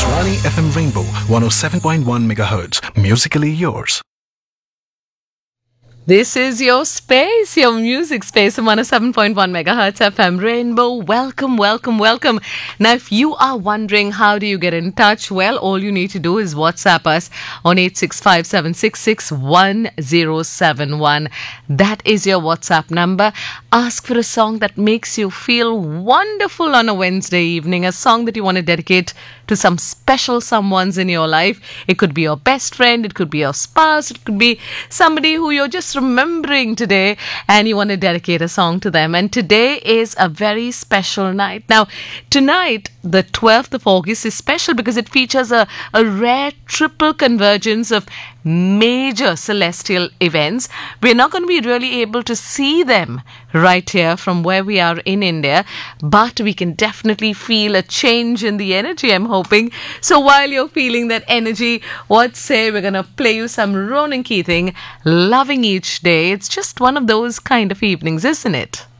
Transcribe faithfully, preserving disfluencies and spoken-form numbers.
Akashwani F M Rainbow one oh seven point one megahertz. Musically yours. This is your space, your music space on one oh seven point one megahertz F M Rainbow. Welcome, welcome, welcome. Now, if you are wondering how do you get in touch, well, all you need to do is WhatsApp us on eight six five seven six six one oh seven one. That is your WhatsApp number. Ask for a song that makes you feel wonderful on a Wednesday evening, a song that you want to dedicate to some special someones in your life. It could be your best friend, it could be your spouse, it could be somebody who you're just remembering today and you want to dedicate a song to them. And today is a very special night. Now, tonight, the twelfth of August, is special because it features a, a rare triple convergence of major celestial events. We're not going to be really able to see them right here from where we are in India, but we can definitely feel a change in the energy, I'm hoping. So while you're feeling that energy, what say we're going to play you some Ronan Keating, Loving Each Day. It's just one of those kind of evenings, isn't it?